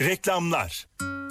Reklamlar.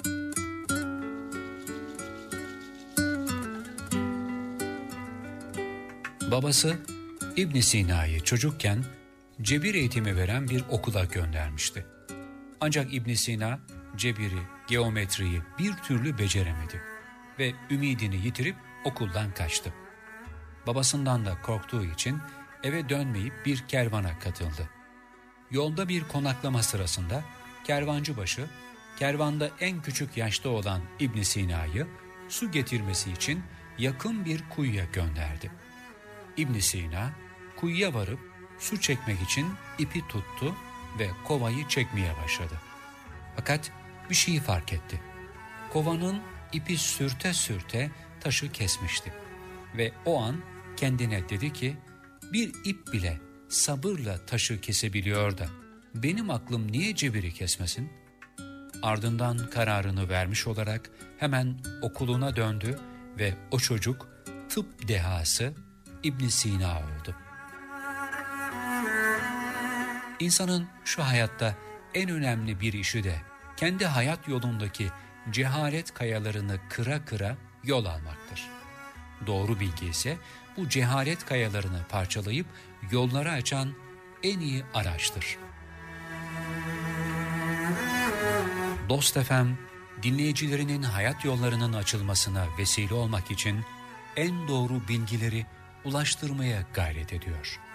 Babası İbn Sina'yı çocukken cebir eğitimi veren bir okula göndermişti. Ancak İbn Sina cebiri, geometriyi bir türlü beceremedi ve ümidini yitirip okuldan kaçtı. Babasından da korktuğu için eve dönmeyip bir kervana katıldı. Yolda bir konaklama sırasında kervancıbaşı kervanda en küçük yaşta olan İbn Sina'yı su getirmesi için yakın bir kuyuya gönderdi. İbn Sina kuyuya varıp su çekmek için ipi tuttu ve kovayı çekmeye başladı. Fakat bir şeyi fark etti. Kovanın ipi sürte sürte taşı kesmişti. Ve o an kendine dedi ki, bir ip bile sabırla taşı kesebiliyor da benim aklım niye cebiri kesmesin? Ardından kararını vermiş olarak hemen okuluna döndü ve o çocuk tıp dehası İbn Sina oldu. İnsanın şu hayatta en önemli bir işi de kendi hayat yolundaki cehalet kayalarını kıra kıra yol almaktır. Doğru bilgi ise bu cehalet kayalarını parçalayıp yolları açan en iyi araçtır. Dost FM, dinleyicilerinin hayat yollarının açılmasına vesile olmak için en doğru bilgileri ulaştırmaya gayret ediyor.